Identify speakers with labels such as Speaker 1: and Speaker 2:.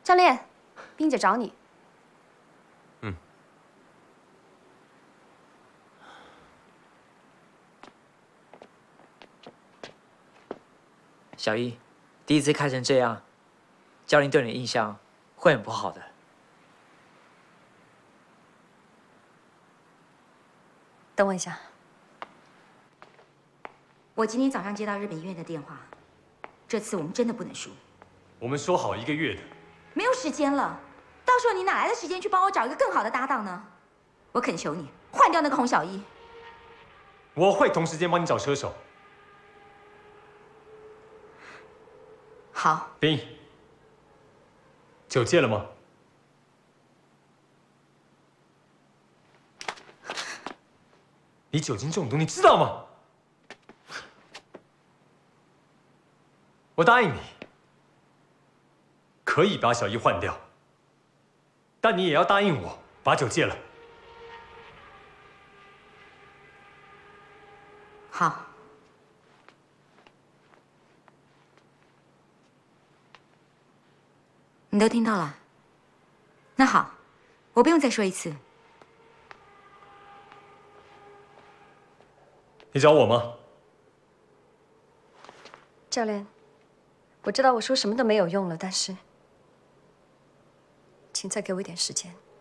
Speaker 1: 教练，冰姐找你。
Speaker 2: 嗯。
Speaker 3: 小易，第一次开成这样，教练对你的印象会很不好的。
Speaker 1: 等我一下。
Speaker 4: 我今天早上接到日本医院的电话，这次我们真的不能输。
Speaker 2: 我们说好1个月的，
Speaker 4: 没有时间了，到时候你哪来的时间去帮我找一个更好的搭档呢？我恳求你换掉那个洪小一。
Speaker 2: 我会同时间帮你找车手。
Speaker 4: 好。
Speaker 2: 冰，酒戒了吗？你酒精中毒，你知道吗？我答应你，可以把小一换掉，但你也要答应我把酒戒了。
Speaker 4: 好。你都听到了？那好，我不用再说一次。
Speaker 2: 你找我吗？
Speaker 1: 教练，我知道我说什么都没有用了，但是，请再给我一点时间。